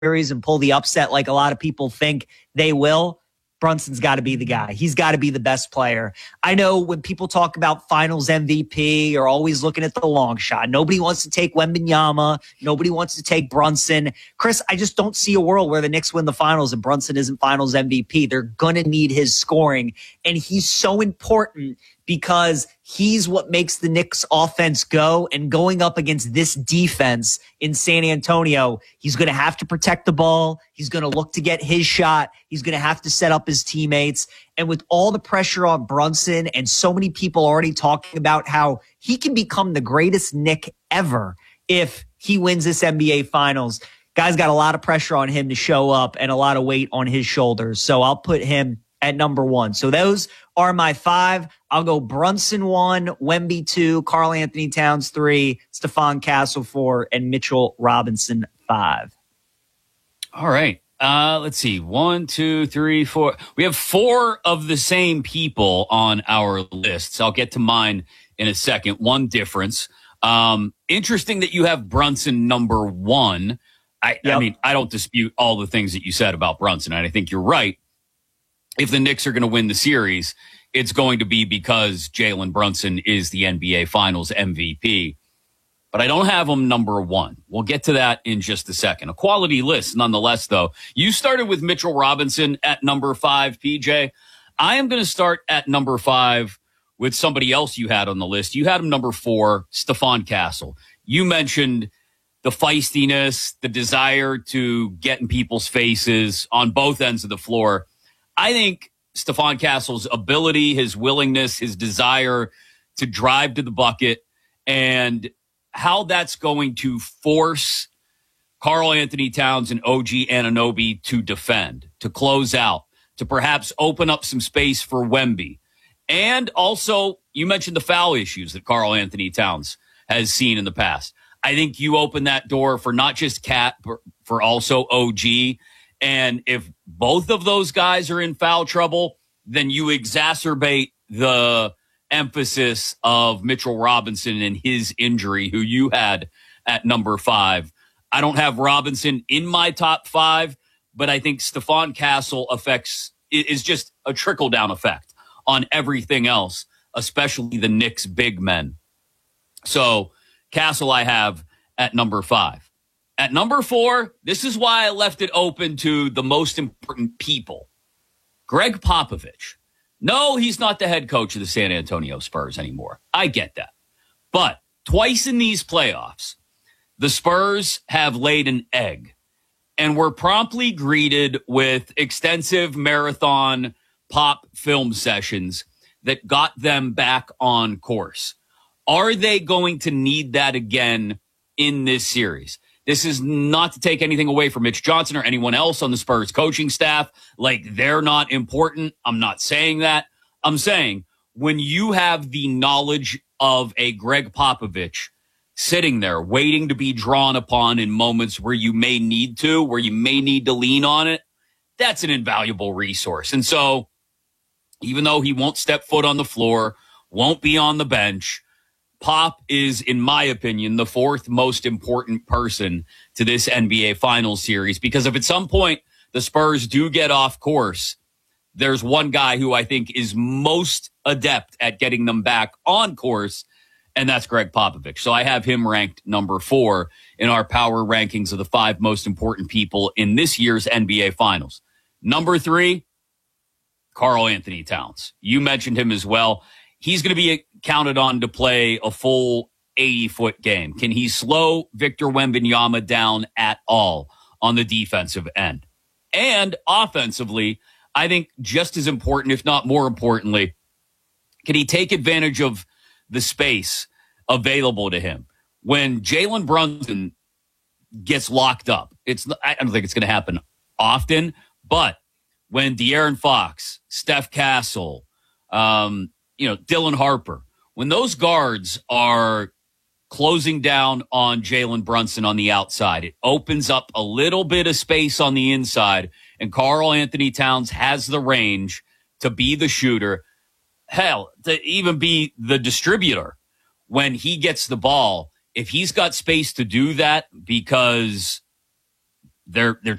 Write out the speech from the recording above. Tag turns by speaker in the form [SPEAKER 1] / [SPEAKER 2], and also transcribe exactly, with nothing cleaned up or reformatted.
[SPEAKER 1] series and pull the upset like a lot of people think they will, Brunson's got to be the guy. He's got to be the best player. I know when people talk about finals M V P, you're always looking at the long shot. Nobody wants to take Wembanyama. Nobody wants to take Brunson. Chris, I just don't see a world where the Knicks win the finals and Brunson isn't finals M V P. They're going to need his scoring. And he's so important because he's what makes the Knicks offense go. And going up against this defense in San Antonio, he's going to have to protect the ball. He's going to look to get his shot. He's going to have to set up his teammates. And with all the pressure on Brunson and so many people already talking about how he can become the greatest Knick ever if he wins this N B A Finals, guy's got a lot of pressure on him to show up and a lot of weight on his shoulders. So I'll put him at number one. So those are my five. I'll go Brunson one, Wemby two, Karl Anthony Towns three, Stephon Castle four, and Mitchell Robinson five.
[SPEAKER 2] All right. Uh, let's see. One, two, three, four. We have four of the same people on our lists. I'll get to mine in a second. One difference. Um, interesting that you have Brunson number one. I, yep. I mean, I don't dispute all the things that you said about Brunson, and I think you're right. If the Knicks are going to win the series, it's going to be because Jalen Brunson is the N B A Finals M V P. But I don't have him number one. We'll get to that in just a second. A quality list, nonetheless, though. You started with Mitchell Robinson at number five, P J. I am going to start at number five with somebody else you had on the list. You had him number four, Stephon Castle. You mentioned the feistiness, the desire to get in people's faces on both ends of the floor. I think Stephon Castle's ability, his willingness, his desire to drive to the bucket, and how that's going to force Karl Anthony Towns and O G Anunoby to defend, to close out, to perhaps open up some space for Wemby. And also, you mentioned the foul issues that Karl Anthony Towns has seen in the past. I think you open that door for not just Cat, but for also O G. And if both of those guys are in foul trouble, then you exacerbate the emphasis of Mitchell Robinson and his injury, who you had at number five. I don't have Robinson in my top five, but I think Stephon Castle affects is just a trickle-down effect on everything else, especially the Knicks' big men. So Castle I have at number five. At number four, this is why I left it open to the most important people. Greg Popovich. No, he's not the head coach of the San Antonio Spurs anymore. I get that. But twice in these playoffs, the Spurs have laid an egg and were promptly greeted with extensive marathon pop film sessions that got them back on course. Are they going to need that again in this series? This is not to take anything away from Mitch Johnson or anyone else on the Spurs coaching staff. Like, they're not important. I'm not saying that. I'm saying when you have the knowledge of a Greg Popovich sitting there waiting to be drawn upon in moments where you may need to, where you may need to lean on it, that's an invaluable resource. And so even though he won't step foot on the floor, won't be on the bench, Pop is, in my opinion, the fourth most important person to this N B A Finals series, because if at some point the Spurs do get off course, there's one guy who I think is most adept at getting them back on course, and that's Greg Popovich. So I have him ranked number four in our power rankings of the five most important people in this year's N B A Finals. Number three, Karl Anthony Towns. You mentioned him as well. He's going to be counted on to play a full eighty-foot game. Can he slow Victor Wembanyama down at all on the defensive end? And offensively, I think just as important, if not more importantly, can he take advantage of the space available to him? When Jalen Brunson gets locked up, it's I don't think it's going to happen often, but when De'Aaron Fox, Steph Castle, um, you know, Dylan Harper, when those guards are closing down on Jalen Brunson on the outside, it opens up a little bit of space on the inside, and Karl Anthony Towns has the range to be the shooter, hell, to even be the distributor when he gets the ball. If he's got space to do that because they're they're